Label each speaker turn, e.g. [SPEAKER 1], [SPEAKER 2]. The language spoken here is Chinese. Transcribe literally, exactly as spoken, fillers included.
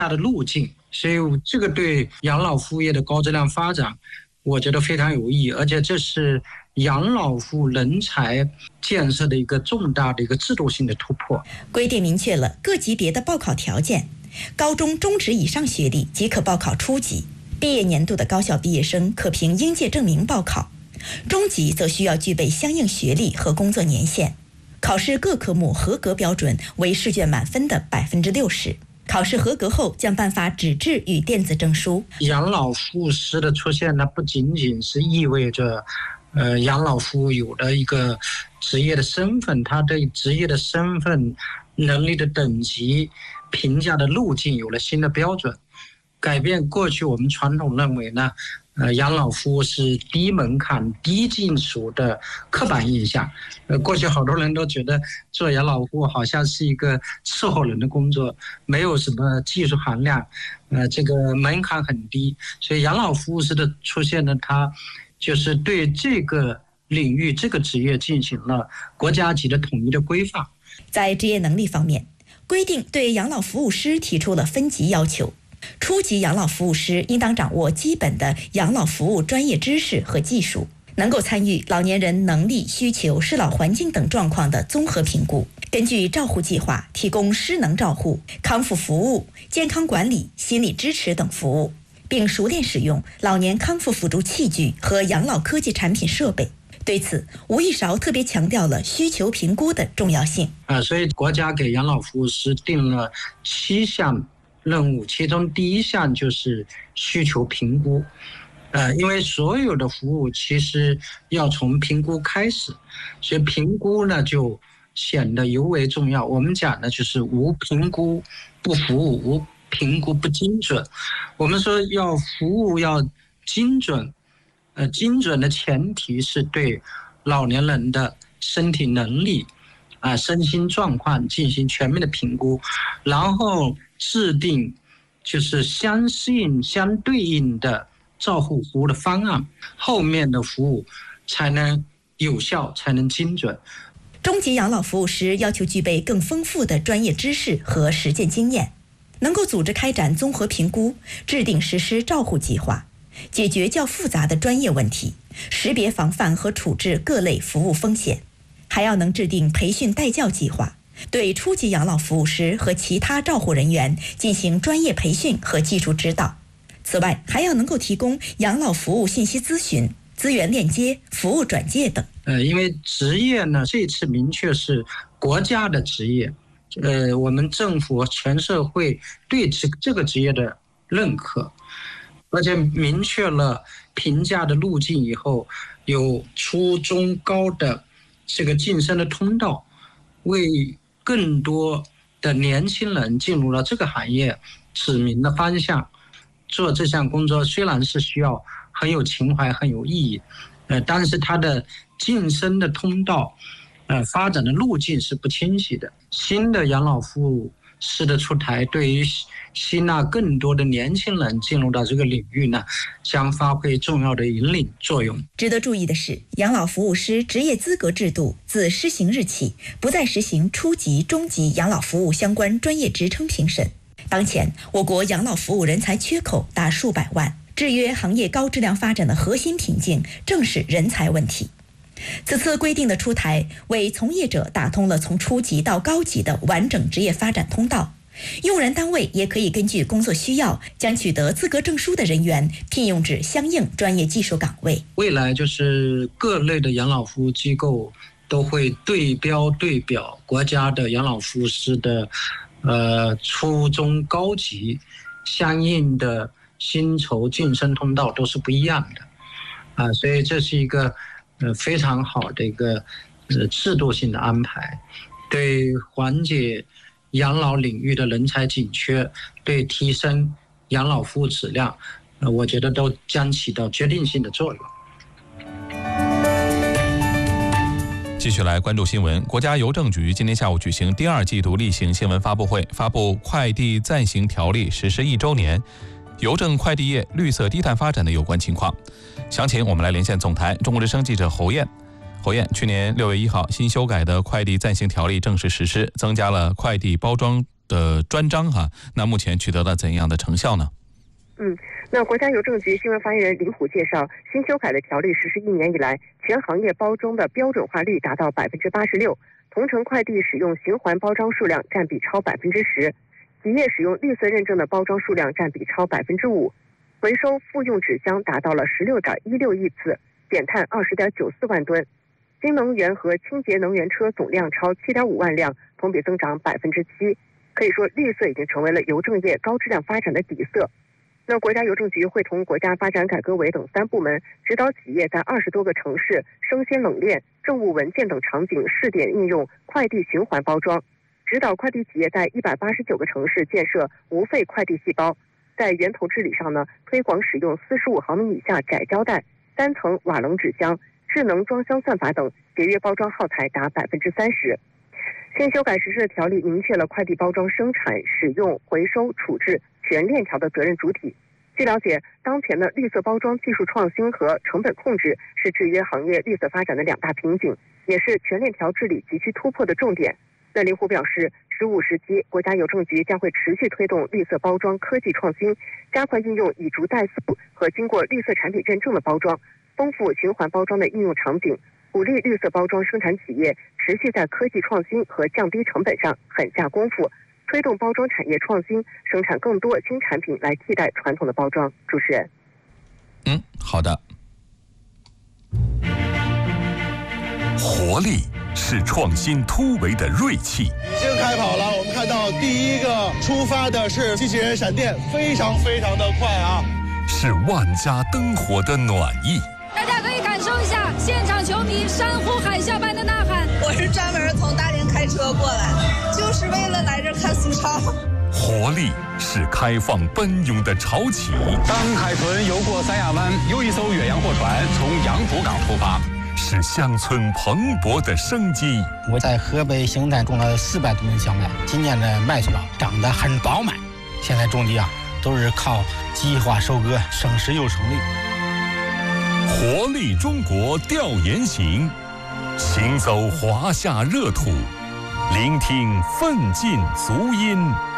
[SPEAKER 1] 的路径，所以这个对养老服务业的高质量发展，我觉得非常有意义，而且这是养老服务人才建设的一个重大的一个制度性的突破。
[SPEAKER 2] 规定明确了各级别的报考条件，高中、中职以上学历即可报考初级，毕业年度的高校毕业生可凭应届证明报考，中级则需要具备相应学历和工作年限。考试各科目合格标准为试卷满分的百分之六十。考试合格后将颁发纸质与电子证书。
[SPEAKER 1] 养老服务师的出现呢，不仅仅是意味着，呃，养老服务有了一个职业的身份，他对职业的身份、能力的等级、评价的路径有了新的标准，改变过去我们传统认为呢。呃，养老服务是低门槛、低技术的刻板印象。呃，过去好多人都觉得做养老服务好像是一个伺候人的工作，没有什么技术含量，呃，这个门槛很低。所以养老服务师的出现呢，它就是对这个领域、这个职业进行了国家级的统一的规范。
[SPEAKER 2] 在职业能力方面，规定对养老服务师提出了分级要求。初级养老服务师应当掌握基本的养老服务专业知识和技术，能够参与老年人能力、需求、适老环境等状况的综合评估，根据照护计划提供失能照护、康复服务、健康管理、心理支持等服务，并熟练使用老年康复辅助器具和养老科技产品设备。对此，吴玉韶特别强调了需求评估的重要性。
[SPEAKER 1] 啊，所以国家给养老服务师定了七项任务，其中第一项就是需求评估。呃，因为所有的服务其实要从评估开始，所以评估呢就显得尤为重要。我们讲的就是无评估不服务，无评估不精准。我们说要服务要精准，呃，精准的前提是对老年人的身体能力啊、身心状况进行全面的评估，然后制定就是相适应、相对应的照护服务的方案，后面的服务才能有效，才能精准。
[SPEAKER 2] 中级养老服务师要求具备更丰富的专业知识和实践经验，能够组织开展综合评估，制定实施照护计划，解决较复杂的专业问题，识别防范和处置各类服务风险，还要能制定培训带教计划，对初级养老服务师和其他照护人员进行专业培训和技术指导。此外，还要能够提供养老服务信息咨询、资源链接、服务转介等。
[SPEAKER 1] 呃，因为职业呢，这次明确是国家的职业，呃，我们政府、全社会对这这个职业的认可，而且明确了评价的路径以后，有初中高的这个晋升的通道，为更多的年轻人进入了这个行业指明了方向。做这项工作虽然是需要很有情怀、很有意义，呃，但是它的晋升的通道，呃，发展的路径是不清晰的。新的养老服务师的出台，对于吸纳更多的年轻人进入到这个领域呢，将发挥重要的引领作用。
[SPEAKER 2] 值得注意的是，养老服务师职业资格制度自施行日起，不再实行初级、中级养老服务相关专业职称评审。当前，我国养老服务人才缺口达数百万，制约行业高质量发展的核心瓶颈正是人才问题。此次规定的出台，为从业者打通了从初级到高级的完整职业发展通道。用人单位也可以根据工作需要，将取得资格证书的人员聘用至相应专业技术岗位。
[SPEAKER 1] 未来就是各类的养老服务机构都会对标对表国家的养老服务师的呃初中高级，相应的薪酬晋升通道都是不一样的啊，所以这是一个呃非常好的一个呃制度性的安排，对缓解养老领域的人才紧缺，对提升养老服务质量，呃，我觉得都将起到决定性的作用。
[SPEAKER 3] 继续来关注新闻。国家邮政局今天下午举行第二季度例行新闻发布会，发布《快递暂行条例》实施一周年，邮政快递业绿色低碳发展的有关情况。详情我们来连线总台中国之声记者侯燕。侯燕，去年六月一号，新修改的快递暂行条例正式实施，增加了快递包装的专章哈，那目前取得了怎样的成效呢？
[SPEAKER 4] 嗯，那国家邮政局新闻发言人李虎介绍，新修改的条例实施一年以来，全行业包装的标准化率达到百分之八十六，同城快递使用循环包装数量占比超百分之十，企业使用绿色认证的包装数量占比超百分之五，回收复用纸箱达到了十六点一六亿次，减碳二十点九四万吨，新能源和清洁能源车总量超七点五万辆，同比增长百分之七。可以说，绿色已经成为了邮政业高质量发展的底色。那国家邮政局会同国家发展改革委等三部门，指导企业在二十多个城市生鲜冷链、政务文件等场景试点应用快递循环包装，指导快递企业在一百八十九个城市建设无废快递细胞。在源头治理上呢，推广使用四十五毫米以下窄胶带、单层瓦楞纸箱、智能装箱算法等，节约包装耗材达百分之三十。新修改实施的条例明确了快递包装生产、使用、回收、处置全链条的责任主体。据了解，当前的绿色包装技术创新和成本控制是制约行业绿色发展的两大瓶颈，也是全链条治理急需突破的重点。那林虎表示，十五时期，国家邮政局将会持续推动绿色包装科技创新，加快运用以逐代塑和经过绿色产品认证的包装，丰富循环包装的应用场景，鼓励绿色包装生产企业持续在科技创新和降低成本上狠下功夫，推动包装产业创新，生产更多新产品来替代传统的包装。主持人，
[SPEAKER 3] 嗯，好的。
[SPEAKER 5] 活力是创新突围的锐气。
[SPEAKER 6] 已经开跑了，我们看到第一个出发的是机器人闪电，非常非常的快啊！
[SPEAKER 5] 是万家灯火的暖意。
[SPEAKER 7] 大家可以感受一下现场球迷山呼海啸般的呐喊。
[SPEAKER 8] 我是专门从大连开车过来的，就是为了来这看苏超。
[SPEAKER 5] 活力是开放奔涌的潮起。
[SPEAKER 9] 当海豚游过三亚湾，又一艘远洋货船从洋浦港出发。
[SPEAKER 5] 是乡村蓬勃的生机。
[SPEAKER 10] 我在河北邢台种了四百多亩小麦，今年的麦穗长得很饱满。现在种地啊，都是靠计划收割，省时又省力。
[SPEAKER 5] 活力中国调研行，行走华夏热土，聆听奋进足音。